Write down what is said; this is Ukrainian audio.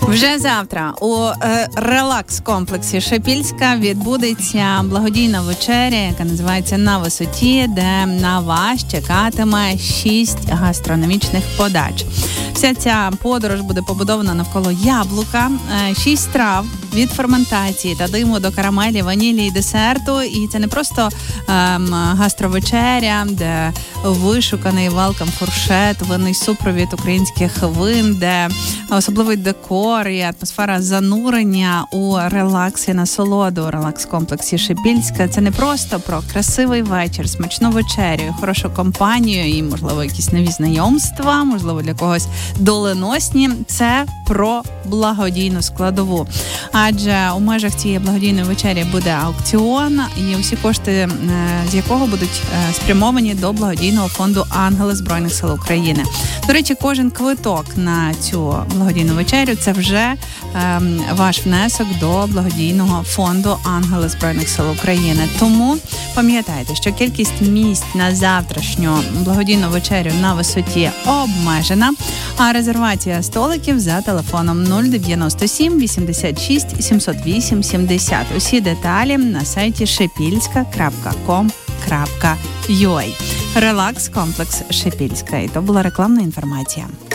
Вже завтра у релакс-комплексі Шепільська відбудеться благодійна вечеря, яка називається «На висоті», де на вас чекатиме 6 гастрономічних подач. Вся ця подорож буде побудована навколо яблука, 6 страв від ферментації та диму до карамелі, ванілі і десерту. І це не просто гастровечеря, де вишуканий велкам-фуршет, винний супровід українських вин, де особливий декор і атмосфера занурення у релакс і насолоду у релакс-комплексі Шепільська. Це не просто про красивий вечір, смачну вечерю, хорошу компанію і, можливо, якісь нові знайомства, можливо, для когось доленосні. Це про благодійну складову. Адже у межах цієї благодійної вечері буде аукціон, і усі кошти з якого будуть спрямовані до благодійного фонду «Ангели Збройних сил України». До речі, кожен квиток на цю благодійну вечерю – це вже ваш внесок до благодійного фонду «Ангели Збройних сил України». Тому пам'ятайте, що кількість місць на завтрашню благодійну вечерю на висоті обмежена, а резервація столиків за телефоном 097 86 708 70. Усі деталі на сайті shepilska.com.ua. Релакс-комплекс Шепільська. І то була рекламна інформація.